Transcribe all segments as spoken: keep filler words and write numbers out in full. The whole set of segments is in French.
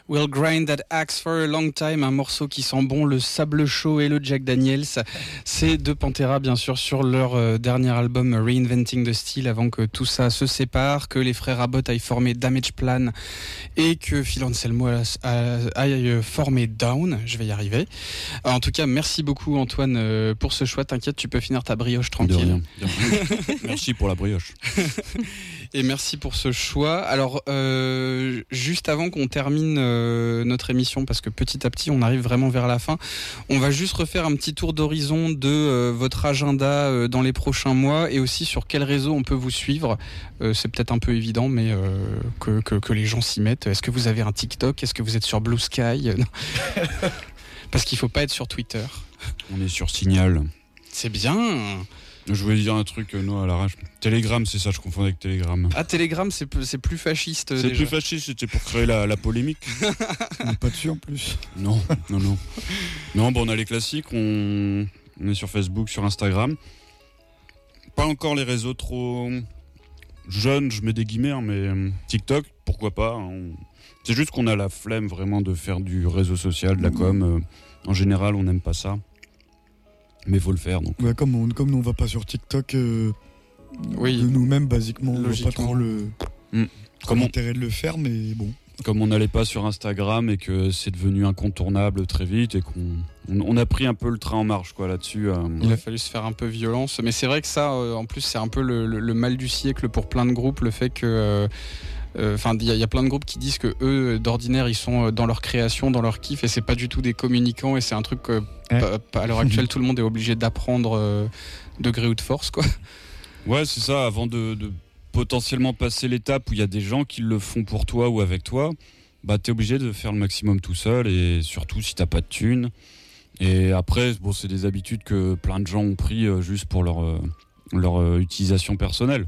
We'll Grind That Axe for a Long Time, un morceau qui sent bon le sable chaud et le Jack Daniels. C'est de Pantera, bien sûr, sur leur euh, dernier album Reinventing the Steel, avant que tout ça se sépare, que les frères Abbott aillent former Damage Plan et que Phil Anselmo aille former Down. Je vais y arriver. En tout cas, merci beaucoup Antoine euh, pour ce choix. T'inquiète, tu peux finir ta brioche tranquille. De rien. De rien. Merci pour la brioche. Et merci pour ce choix. Alors, euh, juste avant qu'on termine euh, notre émission, parce que petit à petit, on arrive vraiment vers la fin, on va juste refaire un petit tour d'horizon de euh, votre agenda euh, dans les prochains mois et aussi sur quel réseau on peut vous suivre. Euh, c'est peut-être un peu évident, mais euh, que, que, que les gens s'y mettent. Est-ce que vous avez un TikTok ? Est-ce que vous êtes sur Blue Sky ? Parce qu'il ne faut pas être sur Twitter. On est sur Signal. C'est bien. Je voulais dire un truc, euh, non, à l'arrache. Telegram, c'est ça, je confonds avec Telegram. Ah, Telegram, c'est, c'est plus fasciste. C'est déjà. plus fasciste, c'était pour créer la, la polémique. On n'est pas dessus en plus. Non, non, non. Non, bon, on a les classiques, on, on est sur Facebook, sur Instagram. Pas encore les réseaux trop jeunes, je mets des guillemets, hein, mais euh, TikTok, pourquoi pas. Hein, on... C'est juste qu'on a la flemme vraiment de faire du réseau social, de la com. Euh, en général, on n'aime pas ça. Mais il faut le faire. Donc. Ouais, comme, on, comme nous on va pas sur TikTok, euh, oui. de nous-mêmes, basiquement, on voit pas trop le, mmh. Comme l'intérêt on... de le faire, mais bon. Comme on n'allait pas sur Instagram et que c'est devenu incontournable très vite et qu'on on, on a pris un peu le train en marche quoi, là-dessus. Euh... Il a fallu se faire un peu violence. Mais c'est vrai que ça, euh, en plus, c'est un peu le, le, le mal du siècle pour plein de groupes, le fait que... Euh, Enfin, il y, y a plein de groupes qui disent que eux, d'ordinaire, ils sont dans leur création, dans leur kiff, et c'est pas du tout des communicants. Et c'est un truc que, ouais. à l'heure actuelle, tout le monde est obligé d'apprendre euh, de gré ou de force, quoi. Ouais, c'est ça. Avant de, de potentiellement passer l'étape où il y a des gens qui le font pour toi ou avec toi, bah t'es obligé de faire le maximum tout seul, et surtout si t'as pas de thunes. Et après, bon, c'est des habitudes que plein de gens ont pris euh, juste pour leur euh, leur euh, utilisation personnelle.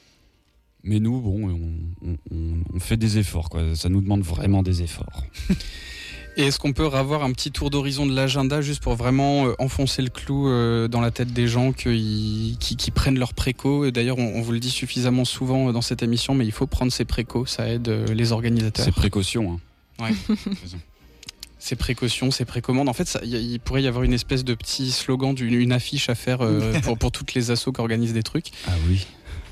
Mais nous, bon, on, on, on fait des efforts, quoi. Ça nous demande vraiment des efforts. Et est-ce qu'on peut avoir un petit tour d'horizon de l'agenda juste pour vraiment euh, enfoncer le clou euh, dans la tête des gens qui, qui, qui prennent leurs précos ? Et d'ailleurs, on, on vous le dit suffisamment souvent dans cette émission, mais il faut prendre ses précos, ça aide euh, les organisateurs. C'est précaution, hein. Ouais. Ces précautions, ces précommandes. En fait, ça, y, il pourrait y avoir une espèce de petit slogan, d'une une affiche à faire euh, pour, pour toutes les assos qui organisent des trucs. Ah oui.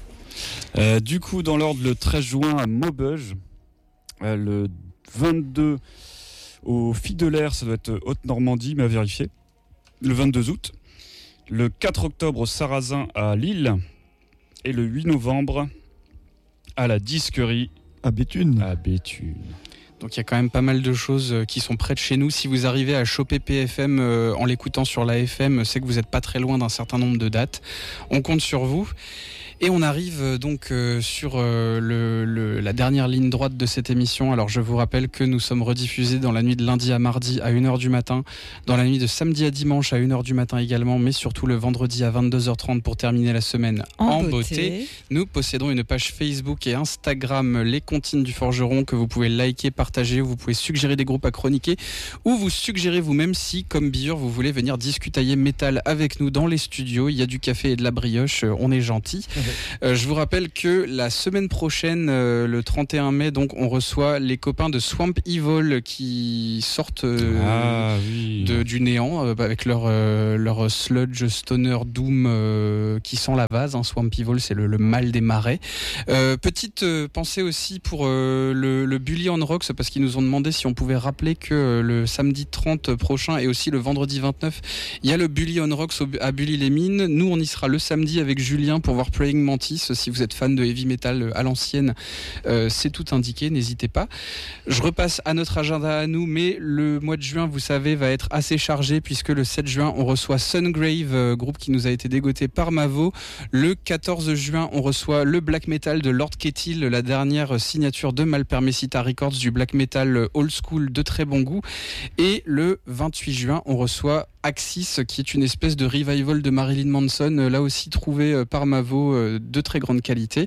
Euh, du coup, dans l'ordre, le treize juin à Maubeuge, euh, le vingt-deux au Filles de l'Air, ça doit être Haute-Normandie, mais à vérifier. Le vingt-deux août, le quatre octobre au Sarrazin à Lille, et le huit novembre à la Disquerie à Béthune. À Béthune. Donc il y a quand même pas mal de choses qui sont près de chez nous. Si vous arrivez à choper P F M euh, en l'écoutant sur la F M, c'est que vous n'êtes pas très loin d'un certain nombre de dates. On compte sur vous. Et on arrive donc euh, sur euh, le, le, la dernière ligne droite de cette émission. Alors je vous rappelle que nous sommes rediffusés dans la nuit de lundi à mardi à une heure du matin, dans la nuit de samedi à dimanche à une heure du matin également, mais surtout le vendredi à vingt-deux heures trente pour terminer la semaine en, en beauté. beauté. Nous possédons une page Facebook et Instagram, Les Comptines du Forgeron, que vous pouvez liker, partager, vous pouvez suggérer des groupes à chroniquer, ou vous suggérer vous-même si, comme Biur, vous voulez venir discutailler métal avec nous dans les studios. Il y a du café et de la brioche, on est gentil. Euh, je vous rappelle que la semaine prochaine, euh, le trente et un mai, donc, on reçoit les copains de Swamp Evil qui sortent euh, ah, oui. de, du néant euh, avec leur, euh, leur sludge stoner doom euh, qui sent la vase. Hein. Swamp Evil, c'est le, le mal des marais. Euh, petite euh, pensée aussi pour euh, le, le Bully on Rocks, parce qu'ils nous ont demandé si on pouvait rappeler que euh, le samedi trente prochain et aussi le vendredi vingt-neuf, il y a le Bully on Rocks au, à Bully-les-Mines. Nous, on y sera le samedi avec Julien pour voir Praying Mantis. Si vous êtes fan de heavy metal à l'ancienne, euh, c'est tout indiqué, n'hésitez pas. Je repasse à notre agenda à nous, mais le mois de juin, vous savez, va être assez chargé puisque le sept juin, on reçoit Sungrave, euh, groupe qui nous a été dégoté par Mavo. Le quatorze juin, on reçoit le black metal de Lord Kettil, la dernière signature de Malpermesita Records, du black metal old school de très bon goût. Et le vingt-huit juin, on reçoit Axis, qui est une espèce de revival de Marilyn Manson, là aussi trouvé par Mavo, de très grande qualité.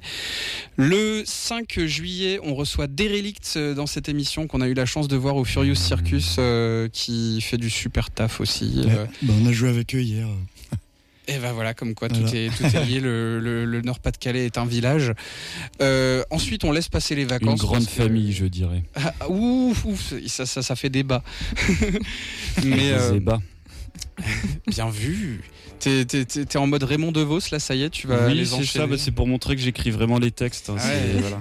Le cinq juillet, on reçoit Derelict dans cette émission qu'on a eu la chance de voir au Furious Circus, euh, qui fait du super taf aussi. Ouais, bah on a joué avec eux hier. Et ben voilà, comme quoi voilà. tout est tout est lié. Le, le, le Nord-Pas-de-Calais est un village. Euh, ensuite, on laisse passer les vacances. Une grande parce que- famille, je dirais. Ah, ouf, ouf, ça, ça, ça fait débat. Mais euh, Zéba. bien vu. T'es, t'es, t'es, t'es en mode Raymond DeVos là, ça y est, tu vas Oui, les c'est enchaîner. ça. Bah, c'est pour montrer que j'écris vraiment les textes. hein, Ouais. c'est- voilà.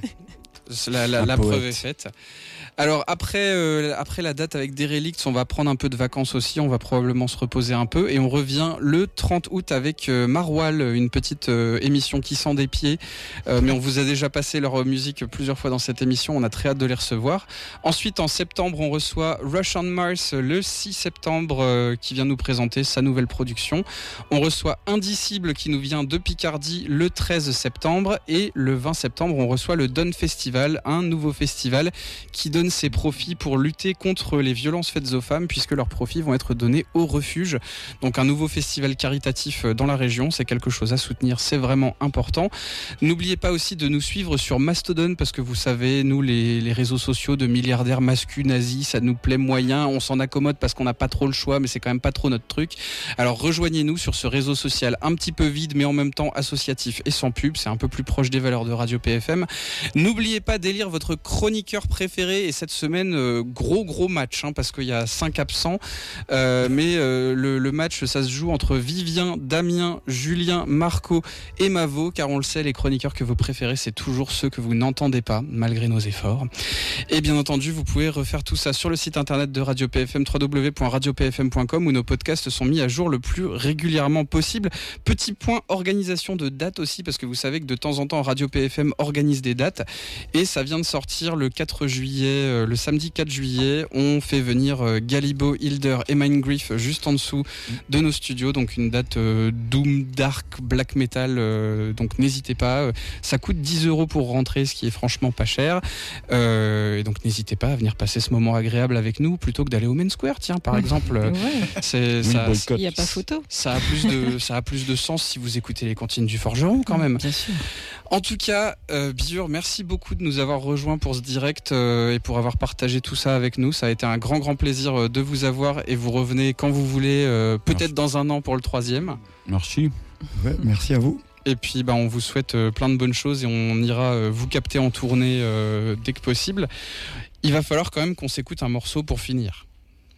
La, la, Un la poète. preuve est faite. Alors après, euh, après la date avec Derelicts, on va prendre un peu de vacances aussi, on va probablement se reposer un peu et on revient le trente août avec euh, Marwal, une petite euh, émission qui sent des pieds, euh, mais on vous a déjà passé leur musique plusieurs fois dans cette émission, on a très hâte de les recevoir. Ensuite en septembre, on reçoit Rush on Mars le six septembre euh, qui vient nous présenter sa nouvelle production. On reçoit Indicible qui nous vient de Picardie le treize septembre et le vingt septembre, on reçoit le Dawn Festival, un nouveau festival qui donne ses profits pour lutter contre les violences faites aux femmes puisque leurs profits vont être donnés au refuge. Donc un nouveau festival caritatif dans la région, c'est quelque chose à soutenir, c'est vraiment important. N'oubliez pas aussi de nous suivre sur Mastodon parce que vous savez, nous les, les réseaux sociaux de milliardaires masculins nazis, ça nous plaît moyen, on s'en accommode parce qu'on n'a pas trop le choix mais c'est quand même pas trop notre truc. Alors rejoignez-nous sur ce réseau social un petit peu vide mais en même temps associatif et sans pub, c'est un peu plus proche des valeurs de Radio P F M. N'oubliez pas d'élire votre chroniqueur préféré et cette semaine, euh, gros gros match hein, parce qu'il y a cinq absents euh, mais euh, le, le match ça se joue entre Vivien, Damien, Julien, Marco et Mavo car on le sait, les chroniqueurs que vous préférez c'est toujours ceux que vous n'entendez pas malgré nos efforts. Et bien entendu vous pouvez refaire tout ça sur le site internet de Radio P F M, w w w point radio p f m point com où nos podcasts sont mis à jour le plus régulièrement possible. Petit point organisation de date aussi parce que vous savez que de temps en temps Radio P F M organise des dates et ça vient de sortir le quatre juillet, euh, le samedi quatre juillet, on fait venir euh, Galibo, Hilder et Mindgriff juste en dessous de nos studios, donc une date euh, doom, dark, black metal, euh, donc n'hésitez pas, euh, ça coûte dix euros pour rentrer, ce qui est franchement pas cher, euh, et donc n'hésitez pas à venir passer ce moment agréable avec nous plutôt que d'aller au Main Square, tiens par exemple, euh, Ouais, c'est, Oui, ça, boycott. il n'y a pas photo. ça a plus de, ça a plus de sens si vous écoutez les comptines du Forgeron quand même. Bien sûr. En tout cas, euh, Biur, merci beaucoup de nous avoir rejoints pour ce direct euh, et pour avoir partagé tout ça avec nous. Ça a été un grand, grand plaisir euh, de vous avoir et vous revenez quand vous voulez, euh, peut-être Merci. dans un an pour le troisième. Merci. Ouais, merci à vous. Et puis, bah, on vous souhaite euh, plein de bonnes choses et on ira euh, vous capter en tournée euh, dès que possible. Il va falloir quand même qu'on s'écoute un morceau pour finir.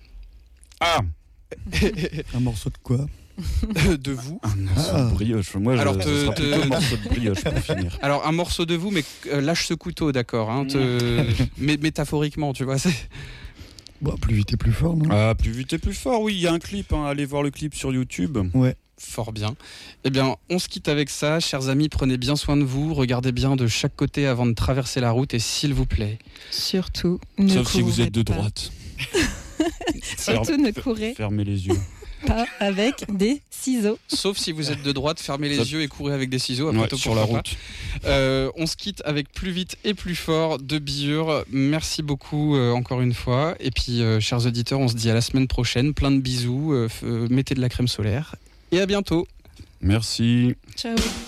Ah, Un morceau de quoi? de vous. un morceau Ah. de brioche. Moi, je, Alors, ça te- sera te- plutôt un morceau de brioche pour finir. Alors, un morceau de vous, mais euh, lâche ce couteau, d'accord hein, te... mais métaphoriquement, tu vois. C'est... Bah, plus vite et plus fort, non? Ah, plus vite et plus fort, oui, il y a un clip, hein. Allez voir le clip sur YouTube. Ouais. Fort bien. Eh bien, on se quitte avec ça. Chers amis, prenez bien soin de vous. Regardez bien de chaque côté avant de traverser la route. Et s'il vous plaît, Surtout, ne Sauf si vous courez êtes de pas. droite. Surtout, ne courez Fermez les yeux. pas avec des ciseaux. sauf si vous êtes de droite, fermez les Ça- yeux et courez avec des ciseaux. Après Ouais, tout, sur la pourquoi pas. route. Euh, on se quitte avec Plus vite et plus fort de Biur. Merci beaucoup euh, encore une fois. Et puis, euh, chers auditeurs, on se dit à la semaine prochaine. Plein de bisous. Euh, f- euh, mettez de la crème solaire. Et à bientôt. Merci. Ciao.